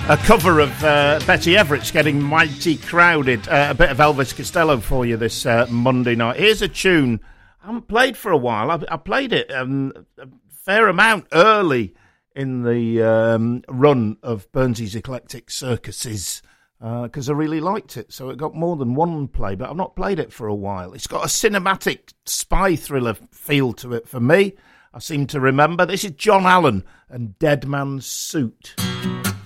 A cover of Betty Everett's Getting Mighty Crowded. A bit of Elvis Costello for you this Monday night. Here's a tune I haven't played for a while. I played it a fair amount early in the run of Burnsy's Eclectic Circuses because I really liked it. So it got more than one play, but I've not played it for a while. It's got a cinematic spy thriller feel to it for me. I seem to remember. This is John Allen and Dead Man's Suit.